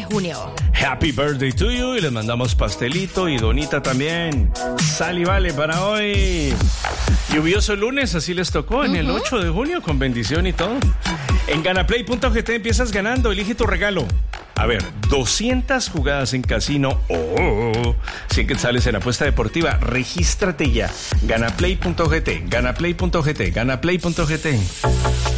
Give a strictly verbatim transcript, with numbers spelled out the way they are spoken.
junio. Happy birthday to you y les mandamos pastelito y donita también. Sal y vale para hoy. Lluvioso lunes, así les tocó en uh-huh. el ocho de junio con bendición y todo. En ganaplay punto g t empiezas ganando, elige tu regalo. A ver, doscientas jugadas en casino o oh, cien quetzales en apuesta deportiva. Regístrate ya. ganaplay punto g t, ganaplay punto g t, ganaplay punto g t.